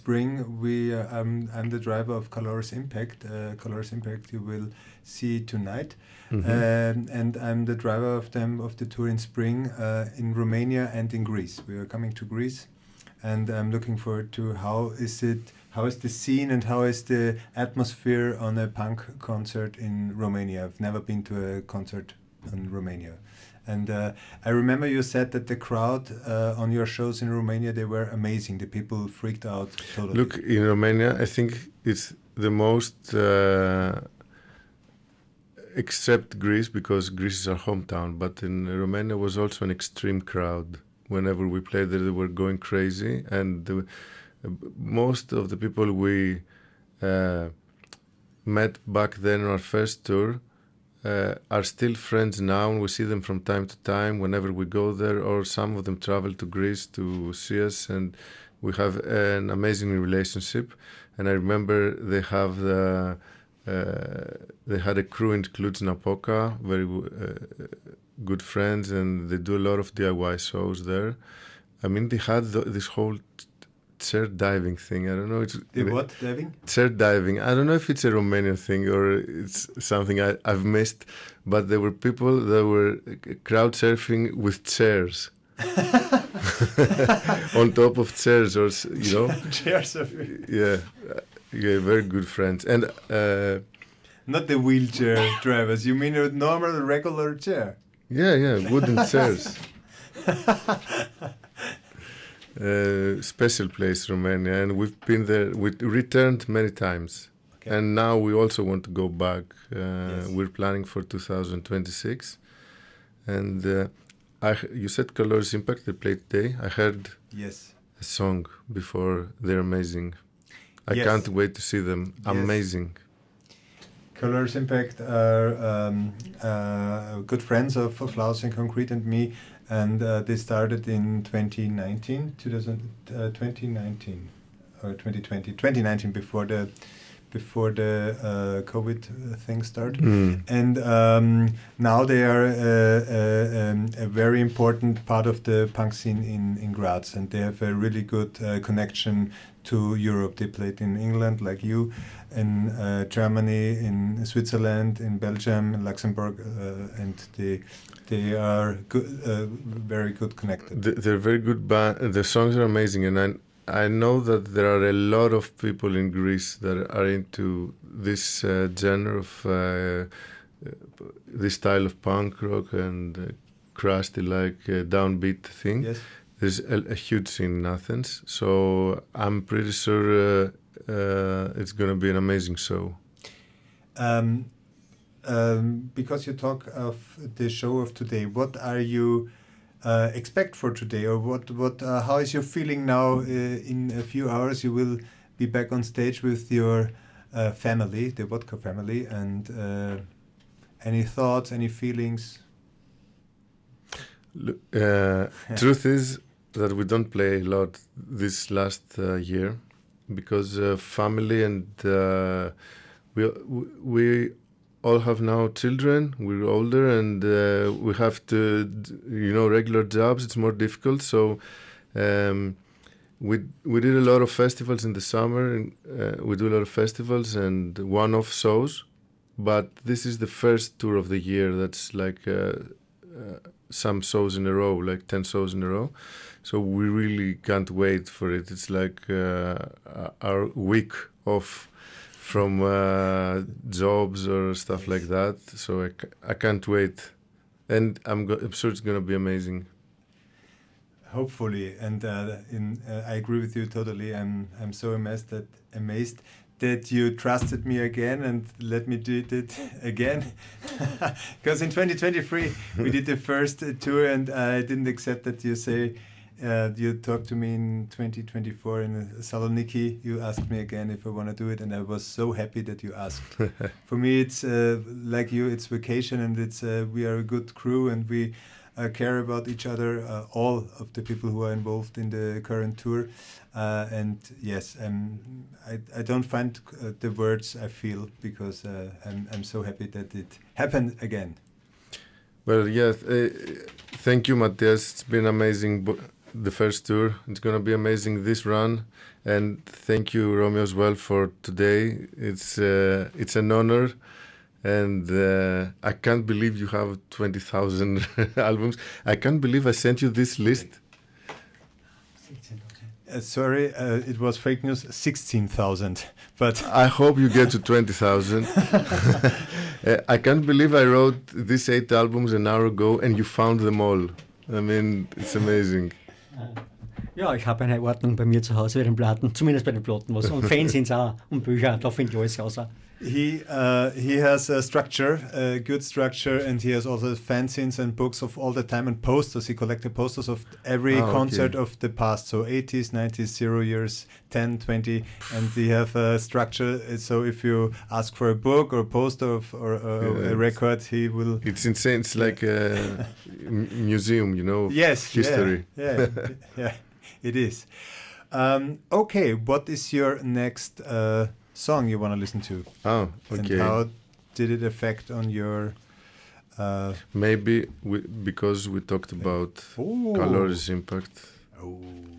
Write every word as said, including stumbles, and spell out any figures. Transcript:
Spring, we uh, I'm, I'm the driver of Colores Impact. Uh, Colores Impact you will see tonight, Mhm. um, and I'm the driver of them of the tour in spring uh, in Romania and in Greece. We are coming to Greece, and I'm looking forward to how is it, how is the scene and how is the atmosphere on a punk concert in Romania. I've never been to a concert in Romania. And uh, I remember you said that the crowd uh, on your shows in Romania, they were amazing. The people freaked out totally. Look, in Romania, I think it's the most, uh, except Greece, because Greece is our hometown, but in Romania was also an extreme crowd. Whenever we played there, they were going crazy. And the, uh, most of the people we uh, met back then on our first tour uh, are still friends now, and we see them from time to time whenever we go there, or some of them travel to Greece to see us, and we have an amazing relationship. And I remember they have the uh, they had a crew in Cluj-Napoca, very uh, good friends, and they do a lot of D I Y shows there. I mean, they had the, this whole chair diving thing. I don't know. It's The what diving? Chair diving. I don't know if it's a Romanian thing or it's something I, I've missed, but there were people that were crowd surfing with chairs. On top of chairs, or you know, chair surfing. Yeah, yeah, very good friends. And uh, not the wheelchair drivers. You mean a normal, regular chair? Yeah, yeah, wooden chairs. Uh, special place, Romania, and we've been there. We returned many times, okay. And now we also want to go back. Uh, yes. We're planning for two thousand twenty-six, and uh, I. You said Colores Impact. They played today. I heard yes a song before. They're amazing. I yes. can't wait to see them. Yes. Amazing. Colores Impact are um, uh, good friends of, of Flowers and Concrete and me. And uh, they started in twenty nineteen, twenty nineteen or twenty twenty, twenty nineteen before the before the uh, COVID thing started. Mm. And um, now they are uh, uh, um, a very important part of the punk scene in, in Graz, and they have a really good uh, connection to Europe. They played in England, like you, in uh, Germany, in Switzerland, in Belgium, in Luxembourg, uh, and they they are good, uh, very good connected. They're very good band. The songs are amazing, and I I know that there are a lot of people in Greece that are into this uh, genre of uh, this style of punk rock and uh, crusty, like uh, downbeat thing. Yes. There's a, a huge scene in Athens, so I'm pretty sure uh, uh, it's going to be an amazing show. Um, um, because you talk of the show of today, what are you uh, expect for today, or what what uh, how is your feeling now? Uh, in a few hours, you will be back on stage with your uh, family, the Vodka family, and uh, any thoughts, any feelings? Uh, truth is that we don't play a lot this last uh, year because uh, family and uh, we we all have now children. We're older and uh, we have to, you know, regular jobs. It's more difficult. So um, we we did a lot of festivals in the summer. And, uh, we do a lot of festivals and one-off shows. But this is the first tour of the year that's like uh, uh, some shows in a row, like ten shows in a row. So we really can't wait for it. It's like uh, our week off from uh, jobs or stuff like that. So I, I can't wait. And I'm, go- I'm sure it's going to be amazing. Hopefully. And uh, in, uh, I agree with you totally. I'm, I'm so amazed that, amazed that you trusted me again and let me do it again. Because in twenty twenty-three, we did the first uh, tour and I didn't accept that you say, Uh, you talked to me in twenty twenty-four in Saloniki. You asked me again if I want to do it, and I was so happy that you asked. For me, it's uh, like you. It's vacation, and it's uh, we are a good crew, and we uh, care about each other. Uh, all of the people who are involved in the current tour, uh, and yes, um, I I don't find uh, the words I feel because uh, I'm I'm so happy that it happened again. Well, yes, uh, thank you, Matthias. It's been amazing. Bo- the first tour. It's going to be amazing, this run. And thank you, Romeo, as well, for today. It's uh, it's an honor. And uh, I can't believe you have twenty thousand albums. I can't believe I sent you this list. Uh, sorry, uh, it was fake news, sixteen thousand. But I hope you get to twenty thousand. uh, I can't believe I wrote these eight albums an hour ago and you found them all. I mean, it's amazing. Ja, ich habe eine Ordnung bei mir zu Hause bei den Platten, zumindest bei den Platten. Was. Und Fanzines auch und Bücher, da finde ich alles raus. He uh, he has a structure, a good structure, and he has also fanzines and books of all the time and posters. He collected posters of every oh, concert okay. of the past, so eighties, nineties, zero years, ten, twenty, and they have a structure. So if you ask for a book or a poster of, or uh, yeah, a record, he will. It's insane. It's like a museum, you know. Yes, history. Yeah, yeah, yeah, it is. Um, okay, what is your next Uh, song you want to listen to? Oh, okay. And how did it affect on your uh maybe we, because we talked about oh. Calori's impact. Oh.